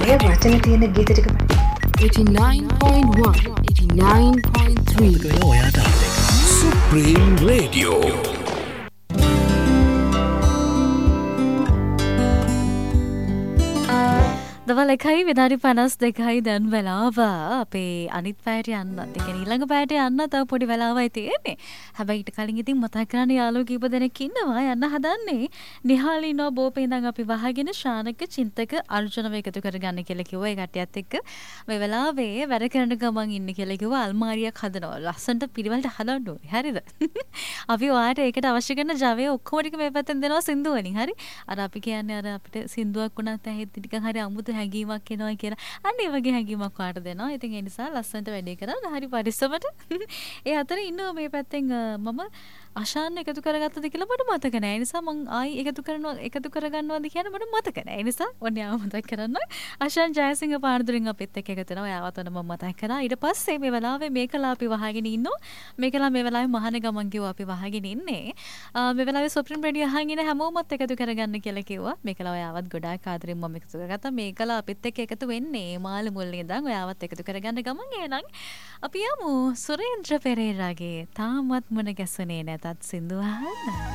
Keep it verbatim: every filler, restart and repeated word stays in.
ඔය වචන තියෙන ගීත ටික බලන්න. eighty-nine point one, eighty-nine point three. ඔයාට Supreme Radio. දවල් එකයි විනාඩි පනස් දෙකයි දැන් වෙලාව අපේ අනිත් පැයට යන්න. ඒ කියන්නේ ඊළඟ පැයට යන්න තව පොඩි වෙලාවයි තියෙන්නේ. හැබැයි ඊට කලින් ඉතින් මතක් කරන්න යාළුවෝ කීප දෙනෙක් ඉන්නවා යන්න හදන්නේ. නිහාලි නෝ බෝපේ ඉඳන් අපි වහගෙන ශානක චින්තක අර්ජුනව එකතු කරගන්න කියලා කිව්වා. ඒ කට්ටියත් එක්ක මේ වෙලාවේ වැඩ කරන ගමන් ඉන්න කියලා කිව්වා. අල්මාරියක් හදනවා. ලස්සනට පිළිවෙලට හදන්න ඕනේ. හරිද? අපි ඔයාලට ඒකට අවශ්‍ය කරන Java ඔක්කොම ටික මේ පැත්තෙන් දෙනවා සින්දු වලින්. හරි? අර අපි කියන්නේ අර අපිට සින්දුවක් වුණත් ඇහෙද්දි ටිකක් හරි අමුතු හැඟීමක් එනවා කියලා. අන්න ඒ වගේ හැඟීමක් වාට දෙනවා. ඉතින් ඒ නිසා ලස්සනට වැඩේ කරලා හරි පරිස්සමට. ඒ අතර ඉන්නවා මේ පැත්තෙන් මම අශාන් එකතු කරගත්තද කියලා මට මතක නෑ. ඒ නිසා මං ආයි එකතු කරනවා එකතු කරගන්නවද කියන මට මතක නෑ. ඒ නිසා ඔන්න යාව මතක් කරන්න. අශාන් ජයසිංහ පාරදුරින් අපිත් එක්ක එකතු වෙනවා. යාවත් ඔන්න මම මතක් කරා. ඊට පස්සේ මේ වෙලාවේ මේකලා අපි වහගෙන ඉන්නවා. මේකලා මේ වෙලාවේ මහාන ගමන් කිව්වා අපි වහගෙන ඉන්නේ. මේ වෙලාවේ සුප්‍රීම රේඩියෝ අහගෙන හැමෝමත් එකතු කරගන්න කියලා කිව්වා. මේකලා ඔයාවත් ගොඩාක් ආදරෙන් මම එකතු කරගත්තා. මේකලා අපිත් එක්ක එකතු වෙන්නේ මාළු මුල්ලේ ඉඳන් ඔයාවත් එකතු කරගන්න ගමන් එහෙනම් අපි යමු සුරේන්ද්‍ර පෙරේරාගේ තාමත් මුණ ගැසුනේ නැතත් සින්දු අහන්න.